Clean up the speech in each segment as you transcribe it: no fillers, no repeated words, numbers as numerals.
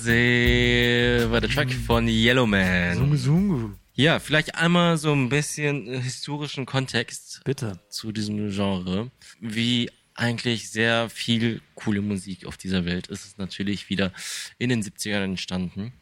War der Track von Yellowman. Sungu Sungu. Ja, vielleicht einmal so ein bisschen historischen Kontext Bitte. zu diesem Genre. Wie eigentlich sehr viel coole Musik auf dieser Welt ist es natürlich wieder in den 70ern entstanden.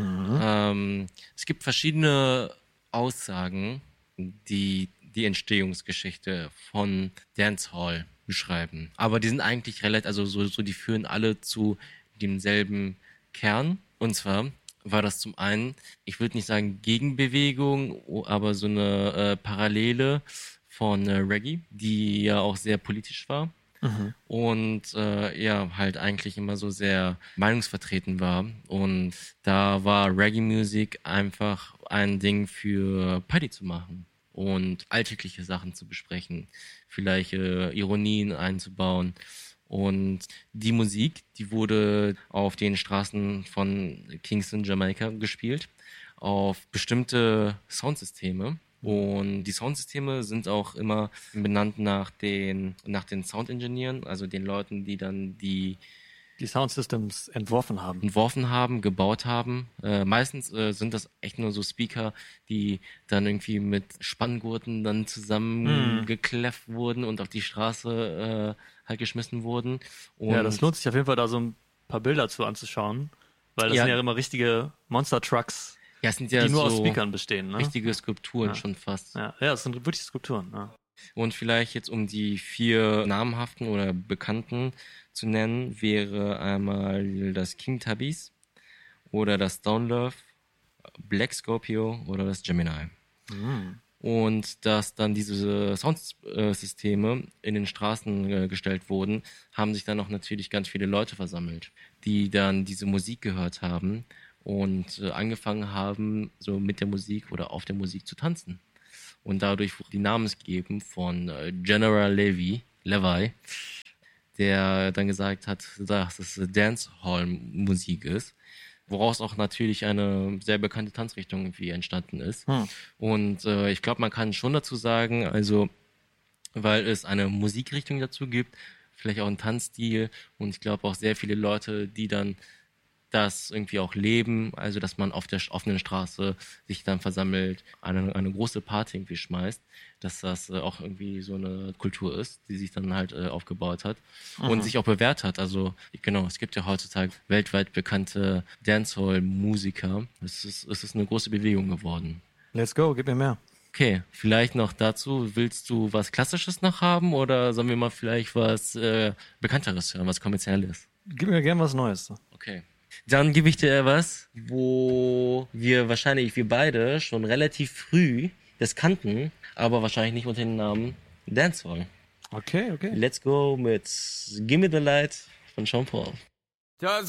Es gibt verschiedene Aussagen, die die Entstehungsgeschichte von Dancehall beschreiben. Aber die sind eigentlich relativ, also so die führen alle zu demselben Kern. Und zwar war das zum einen, ich würde nicht sagen Gegenbewegung, aber so eine Parallele von Reggae, die ja auch sehr politisch war. Und ja, halt eigentlich immer so sehr meinungsvertreten war. Und da war Reggae-Musik einfach ein Ding für Party zu machen und alltägliche Sachen zu besprechen, vielleicht Ironien einzubauen. Und die Musik, die wurde auf den Straßen von Kingston, Jamaika gespielt, auf bestimmte Soundsysteme. Und die Soundsysteme sind auch immer benannt nach den Soundingenieuren, also den Leuten, die dann die Soundsystems entworfen haben, gebaut haben. Meistens sind das echt nur so Speaker, die dann irgendwie mit Spanngurten dann zusammengekläfft wurden und auf die Straße halt geschmissen wurden. Und ja, das lohnt sich auf jeden Fall, da so ein paar Bilder zu anzuschauen, weil das sind ja immer richtige Monster-Trucks, ja, es sind ja die nur aus so Speakern bestehen. Ne? richtige Skulpturen schon fast. Ja, es sind wirklich Skulpturen. Ja. Und vielleicht jetzt, um die 4 namhaften oder bekannten zu nennen, wäre einmal das King Tubby's oder das Downlove, Black Scorpio oder das Gemini. Und dass dann diese Soundsysteme in den Straßen gestellt wurden, haben sich dann auch natürlich ganz viele Leute versammelt, die dann diese Musik gehört haben und angefangen haben, so mit der Musik oder auf der Musik zu tanzen. Und dadurch wurde die namensgebung von General Levi, der dann gesagt hat, dass es Dancehall-Musik ist, woraus auch natürlich eine sehr bekannte Tanzrichtung irgendwie entstanden ist. Und ich glaube, man kann schon dazu sagen, also weil es eine Musikrichtung dazu gibt, vielleicht auch einen Tanzstil und ich glaube auch sehr viele Leute, die dann das irgendwie auch leben, also dass man auf der offenen Straße sich dann versammelt, eine große Party irgendwie schmeißt, dass das auch irgendwie so eine Kultur ist, die sich dann halt aufgebaut hat und sich auch bewährt hat. Also genau, es gibt ja heutzutage weltweit bekannte Dancehall-Musiker. Es ist eine große Bewegung geworden. Let's go, gib mir mehr. Okay, vielleicht noch dazu, willst du was Klassisches noch haben oder sollen wir mal vielleicht was Bekannteres hören, was Kommerzielles? Gib mir gerne was Neues. Okay. Dann gebe ich dir was, wo wir beide schon relativ früh das kannten, aber wahrscheinlich nicht unter dem Namen Dancehall. Okay. Let's go mit Gimme the Light von Sean Paul. Just